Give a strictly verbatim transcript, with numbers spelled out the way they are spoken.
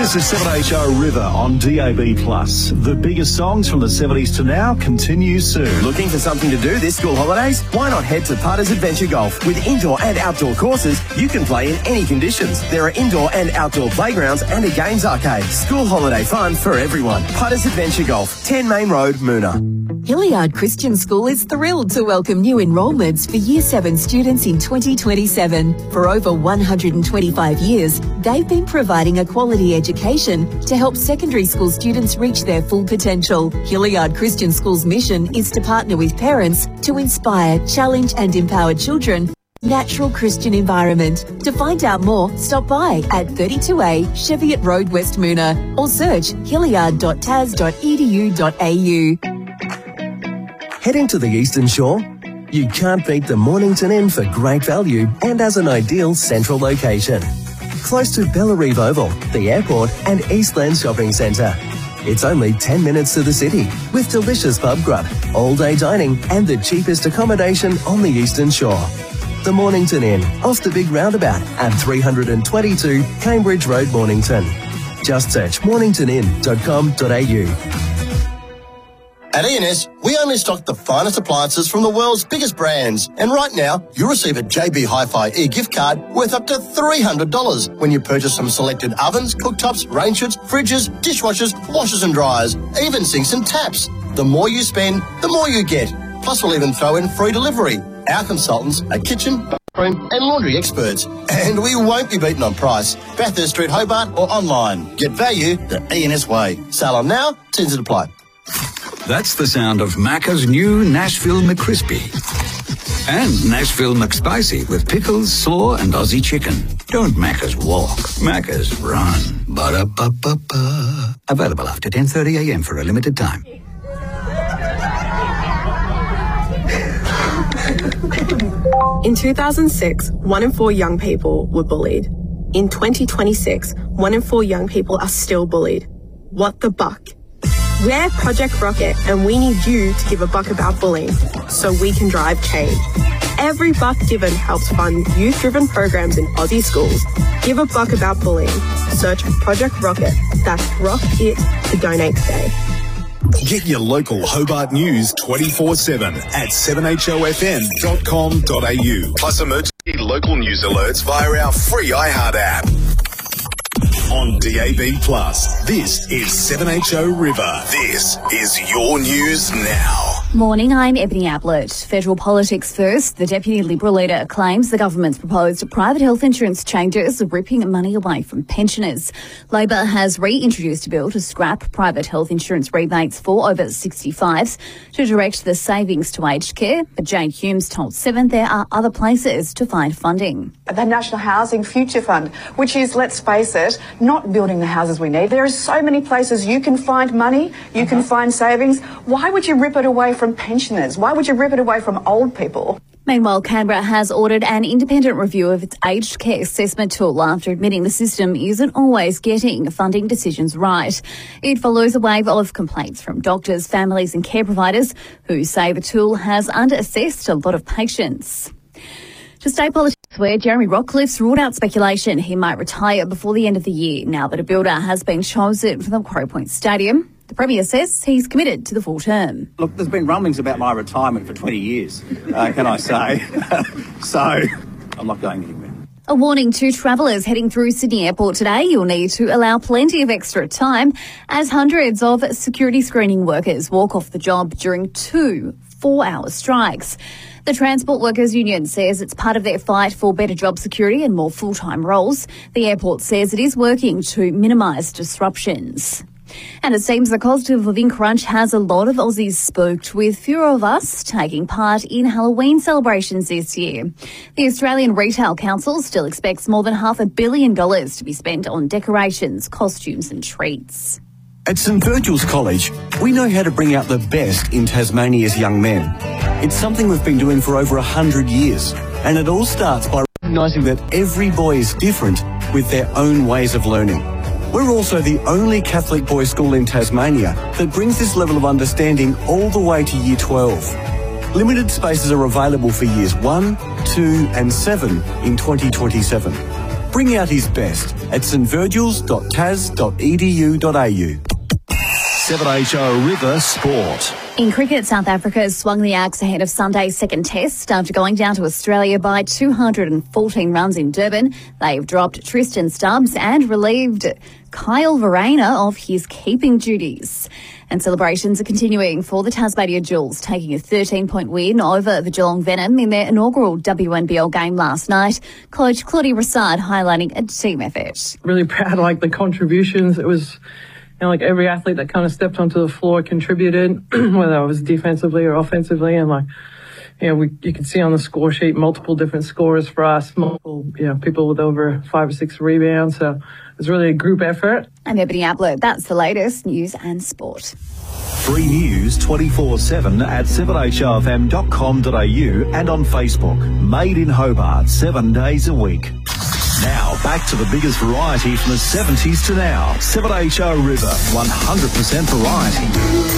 This is seven H O River on D A B plus. The biggest songs from the seventies to now continue soon. Looking for something to do this school holidays? Why not head to Putters Adventure Golf? With indoor and outdoor courses, you can play in any conditions. There are indoor and outdoor playgrounds and a games arcade. School holiday fun for everyone. Putters Adventure Golf, ten Main Road, Moona. Hilliard Christian School is thrilled to welcome new enrolments for Year seven students in twenty twenty-seven. For over one hundred twenty-five years, they've been providing a quality education to help secondary school students reach their full potential. Hilliard Christian School's mission is to partner with parents to inspire, challenge and empower children. Natural Christian environment. To find out more, stop by at thirty-two A Cheviot Road, West Moona, or search hilliard dot t a s dot e d u dot a u. Heading to the Eastern Shore? You can't beat the Mornington Inn for great value and as an ideal central location. Close to Bellarive Oval, the airport and Eastland Shopping Centre. It's only ten minutes to the city with delicious pub grub, all-day dining and the cheapest accommodation on the Eastern Shore. The Mornington Inn, off the big roundabout at three hundred twenty-two Cambridge Road, Mornington. Just search mornington inn dot com dot a u. At E and S, we only stock the finest appliances from the world's biggest brands. And right now, you'll receive a J B Hi-Fi e-gift card worth up to three hundred dollars when you purchase some selected ovens, cooktops, range hoods, fridges, dishwashers, washers and dryers, even sinks and taps. The more you spend, the more you get. Plus, we'll even throw in free delivery. Our consultants are kitchen, bathroom and laundry experts. And we won't be beaten on price. Bathurst Street, Hobart or online. Get value the E and S way. Sale on now, tends to apply. That's the sound of Macca's new Nashville McCrispy. And Nashville McSpicy with pickles, slaw and Aussie chicken. Don't Macca's walk, Macca's run. Ba-da-ba-ba-ba. Available after ten thirty a m for a limited time. In two thousand six, one in four young people were bullied. In twenty twenty-six, one in four young people are still bullied. What the buck? We're Project Rocket and we need you to give a buck about bullying so we can drive change. Every buck given helps fund youth-driven programs in Aussie schools. Give a buck about bullying. Search Project Rocket. That's Rock It to donate today. Get your local Hobart news twenty-four seven at seven h o f m dot com dot a u. Plus emergency local news alerts via our free iHeart app. On D A B plus, this is seven H O River. This is your news now. Morning, I'm Ebony Ablett. Federal politics first. The Deputy Liberal leader claims the government's proposed private health insurance changes are ripping money away from pensioners. Labor has reintroduced a bill to scrap private health insurance rebates for over sixty-fives to direct the savings to aged care. But Jane Humes told Seven there are other places to find funding. The National Housing Future Fund, which is, let's face it, not building the houses we need. There are so many places you can find money, you uh-huh. can find savings. Why would you rip it away from pensioners? Why would you rip it away from old people? Meanwhile, Canberra has ordered an independent review of its aged care assessment tool after admitting the system isn't always getting funding decisions right. It follows a wave of complaints from doctors, families and care providers who say the tool has under-assessed a lot of patients. To stay politics, where Jeremy Rockcliffe's ruled out speculation he might retire before the end of the year now that a builder has been chosen for the Macquarie Point Stadium. The Premier says he's committed to the full term. Look, there's been rumblings about my retirement for twenty years, uh, can I say? So, I'm not going anywhere. A warning to travellers heading through Sydney Airport today. You'll need to allow plenty of extra time as hundreds of security screening workers walk off the job during two four-hour strikes. The Transport Workers Union says it's part of their fight for better job security and more full-time roles. The airport says it is working to minimise disruptions. And it seems the cost of living crunch has a lot of Aussies spooked, with fewer of us taking part in Halloween celebrations this year. The Australian Retail Council still expects more than half a billion dollars to be spent on decorations, costumes and treats. At St Virgil's College, we know how to bring out the best in Tasmania's young men. It's something we've been doing for over a hundred years, and it all starts by recognising that every boy is different with their own ways of learning. We're also the only Catholic boys' school in Tasmania that brings this level of understanding all the way to year twelve. Limited spaces are available for years one, two and seven in twenty twenty-seven. bring out his best at st virgils dot tas dot e d u dot a u. seven H O River Sport. In cricket, South Africa has swung the axe ahead of Sunday's second test after going down to Australia by two hundred fourteen runs in Durban. They've dropped Tristan Stubbs and relieved Kyle Verreynne of his keeping duties. And celebrations are continuing for the Tasmania Jewels, taking a thirteen-point win over the Geelong Venom in their inaugural W N B L game last night. Coach Claudie Brassard highlighting a team effort. Really proud of like the contributions. It was... You know, like every athlete that kind of stepped onto the floor contributed, whether it was defensively or offensively. And like, you know, we, you can see on the score sheet multiple different scores for us, multiple, you know, people with over five or six rebounds. So it was really a group effort. I'm Ebony Ablett. That's the latest news and sport. Free news twenty-four seven at seven h o f m dot com dot a u and on Facebook. Made in Hobart, seven days a week. Now, back to the biggest variety from the seventies to now. seven H O River, one hundred percent variety.